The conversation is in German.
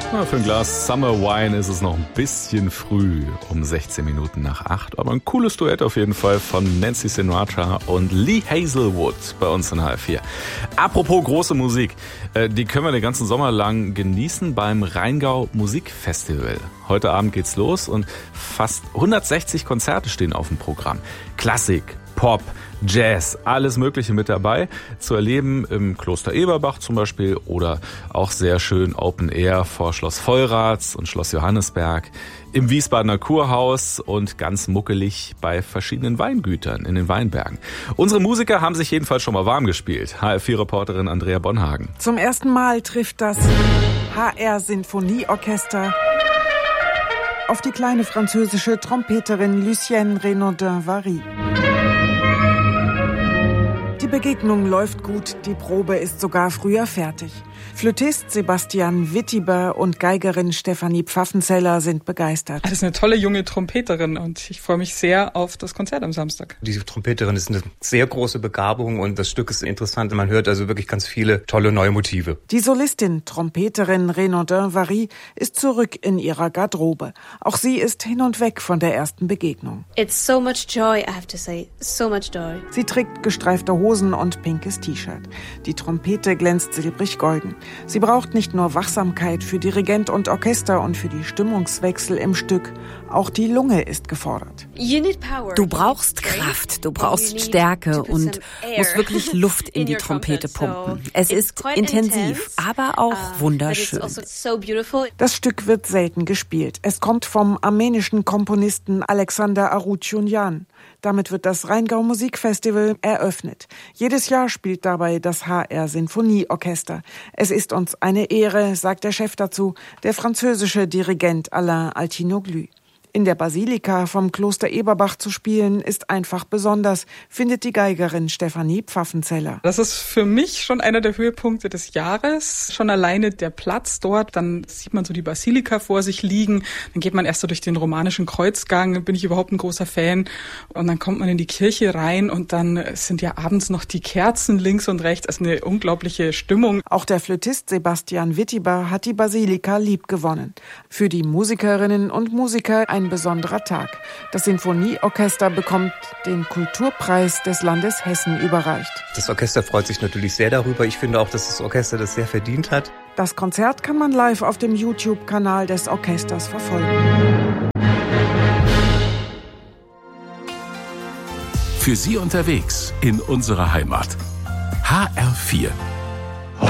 Na, für ein Glas Summer Wine ist es noch ein bisschen früh, um 16 Minuten nach 8. Aber ein cooles Duett auf jeden Fall von Nancy Sinatra und Lee Hazelwood bei uns in HR4. Apropos große Musik, die können wir den ganzen Sommer lang genießen beim Rheingau Musikfestival. Heute Abend geht's los und fast 160 Konzerte stehen auf dem Programm. Klassik, Pop, Jazz, alles Mögliche mit dabei. Zu erleben im Kloster Eberbach zum Beispiel oder auch sehr schön Open Air vor Schloss Vollraths und Schloss Johannisberg, im Wiesbadener Kurhaus und ganz muckelig bei verschiedenen Weingütern in den Weinbergen. Unsere Musiker haben sich jedenfalls schon mal warm gespielt. HR4-Reporterin Andrea Bonhagen. Zum ersten Mal trifft das HR-Sinfonieorchester auf die kleine französische Trompeterin Lucienne Renaudin-Vary. Die Begegnung läuft gut, die Probe ist sogar früher fertig. Flötist Sebastian Wittiber und Geigerin Stefanie Pfaffenzeller sind begeistert. Das ist eine tolle junge Trompeterin und ich freue mich sehr auf das Konzert am Samstag. Diese Trompeterin ist eine sehr große Begabung und das Stück ist interessant. Man hört also wirklich ganz viele tolle neue Motive. Die Solistin, Trompeterin Renaudin-Vary ist zurück in ihrer Garderobe. Auch sie ist hin und weg von der ersten Begegnung. It's so much joy, I have to say. So much joy. Sie trägt gestreifte Hosen und pinkes T-Shirt. Die Trompete glänzt silbrig-golden. Sie braucht nicht nur Wachsamkeit für Dirigent und Orchester und für die Stimmungswechsel im Stück. Auch die Lunge ist gefordert. Du brauchst Kraft, du brauchst Stärke und musst wirklich Luft in die Trompete pumpen. Es ist intensiv, aber auch wunderschön. Das Stück wird selten gespielt. Es kommt vom armenischen Komponisten Alexander Arutyunjan. Damit wird das Rheingau Musikfestival eröffnet. Jedes Jahr spielt dabei das HR-Sinfonieorchester. Es ist uns eine Ehre, sagt der Chef dazu, der französische Dirigent Alain Altinoglu. In der Basilika vom Kloster Eberbach zu spielen, ist einfach besonders, findet die Geigerin Stefanie Pfaffenzeller. Das ist für mich schon einer der Höhepunkte des Jahres. Schon alleine der Platz dort, dann sieht man so die Basilika vor sich liegen, dann geht man erst so durch den romanischen Kreuzgang, bin ich überhaupt ein großer Fan. Und dann kommt man in die Kirche rein und dann sind ja abends noch die Kerzen links und rechts. Das ist eine unglaubliche Stimmung. Auch der Flötist Sebastian Wittiber hat die Basilika liebgewonnen. Für die Musikerinnen und Musiker ein besonderer Tag. Das Sinfonieorchester bekommt den Kulturpreis des Landes Hessen überreicht. Das Orchester freut sich natürlich sehr darüber. Ich finde auch, dass das Orchester das sehr verdient hat. Das Konzert kann man live auf dem YouTube-Kanal des Orchesters verfolgen. Für Sie unterwegs in unserer Heimat. HR4